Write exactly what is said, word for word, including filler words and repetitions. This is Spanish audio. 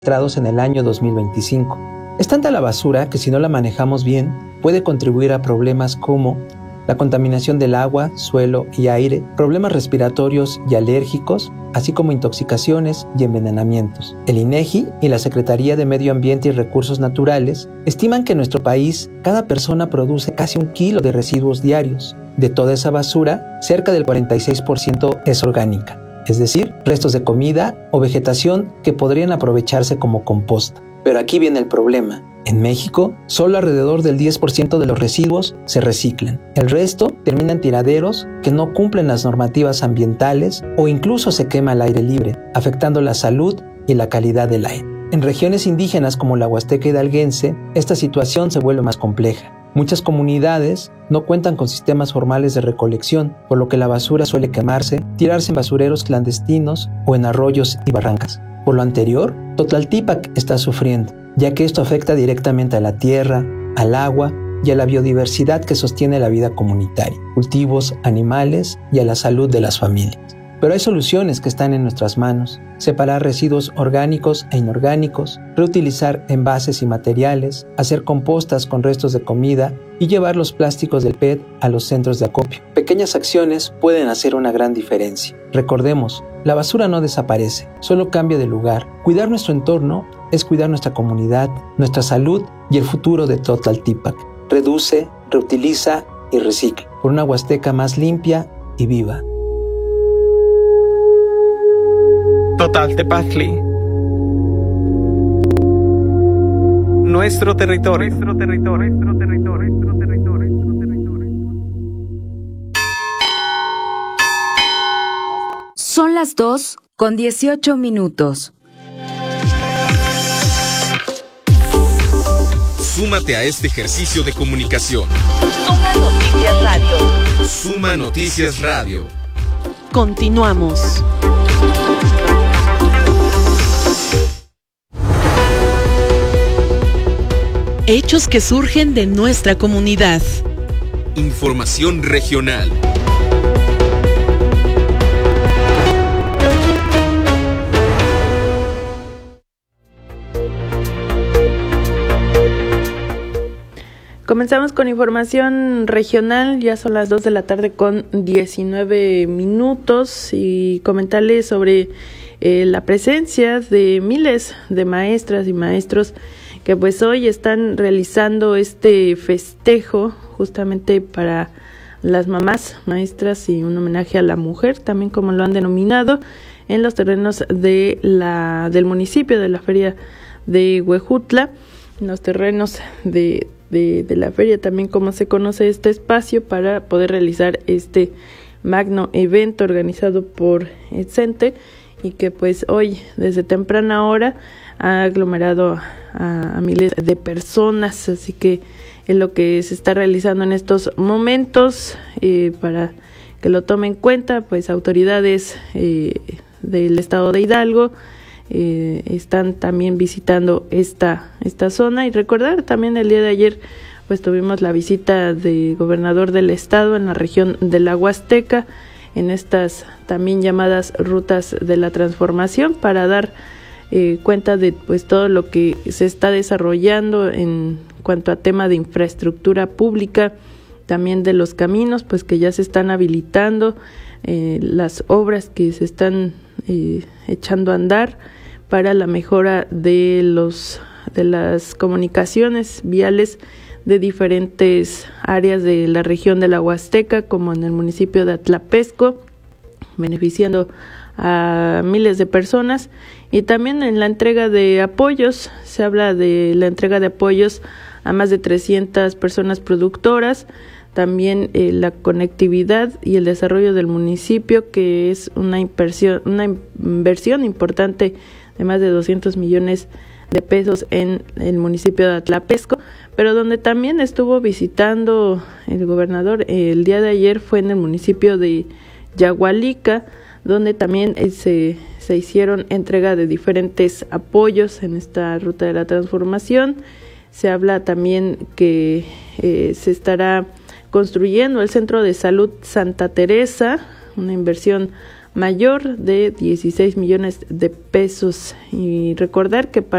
registrados en el año dos mil veinticinco. Es tanta la basura que si no la manejamos bien, puede contribuir a problemas como la contaminación del agua, suelo y aire, problemas respiratorios y alérgicos, así como intoxicaciones y envenenamientos. El INEGI y la Secretaría de Medio Ambiente y Recursos Naturales estiman que en nuestro país cada persona produce casi un kilo de residuos diarios. De toda esa basura, cerca del cuarenta y seis por ciento es orgánica, es decir, restos de comida o vegetación que podrían aprovecharse como composta. Pero aquí viene el problema. En México, solo alrededor del diez por ciento de los residuos se reciclan. El resto termina en tiraderos que no cumplen las normativas ambientales o incluso se quema al aire libre, afectando la salud y la calidad del aire. En regiones indígenas como la Huasteca hidalguense, esta situación se vuelve más compleja. Muchas comunidades no cuentan con sistemas formales de recolección, por lo que la basura suele quemarse, tirarse en basureros clandestinos o en arroyos y barrancas. Por lo anterior, Totlaltípac está sufriendo, ya que esto afecta directamente a la tierra, al agua y a la biodiversidad que sostiene la vida comunitaria, cultivos, animales y a la salud de las familias. Pero hay soluciones que están en nuestras manos: separar residuos orgánicos e inorgánicos, reutilizar envases y materiales, hacer compostas con restos de comida y llevar los plásticos del P E T a los centros de acopio. Pequeñas acciones pueden hacer una gran diferencia. Recordemos, la basura no desaparece, solo cambia de lugar. Cuidar nuestro entorno es cuidar nuestra comunidad, nuestra salud y el futuro de Totlaltípac. Reduce, reutiliza y recicla por una Huasteca más limpia y viva. Totaltepazli. Nuestro territorio. Nuestro territorio. Nuestro territorio. Nuestro territorio. Nuestro territorio. Son las dos con dieciocho minutos. Súmate a este ejercicio de comunicación. Suma Noticias Radio. Suma Noticias Radio. Continuamos. Hechos que surgen de nuestra comunidad. Información regional. Comenzamos con información regional, ya son las dos de la tarde con diecinueve minutos y comentarles sobre eh, la presencia de miles de maestras y maestros que pues hoy están realizando este festejo justamente para las mamás maestras y un homenaje a la mujer, también como lo han denominado, en los terrenos de la del municipio de la feria de Huejutla, en los terrenos de De, de la feria, también como se conoce este espacio, para poder realizar este magno evento organizado por ETSENTE y que pues hoy desde temprana hora ha aglomerado a, a miles de personas, así que es lo que se está realizando en estos momentos eh, para que lo tomen en cuenta pues autoridades eh, del estado de Hidalgo. Eh, están también visitando esta esta zona y recordar también el día de ayer pues tuvimos la visita del gobernador del estado en la región de la Huasteca en estas también llamadas rutas de la transformación para dar eh, cuenta de pues todo lo que se está desarrollando en cuanto a tema de infraestructura pública, también de los caminos pues que ya se están habilitando, eh, las obras que se están eh, echando a andar para la mejora de los de las comunicaciones viales de diferentes áreas de la región de la Huasteca, como en el municipio de Atlapesco, beneficiando a miles de personas, y también en la entrega de apoyos, se habla de la entrega de apoyos a más de trescientas personas productoras, también eh, la conectividad y el desarrollo del municipio, que es una inversión, una inversión importante de más de doscientos millones de pesos en el municipio de Atlapesco, pero donde también estuvo visitando el gobernador el día de ayer fue en el municipio de Yagualica, donde también se, se hicieron entrega de diferentes apoyos en esta ruta de la transformación. Se habla también que eh, se estará construyendo el Centro de Salud Santa Teresa, una inversión mayor de dieciséis millones de pesos, y recordar que para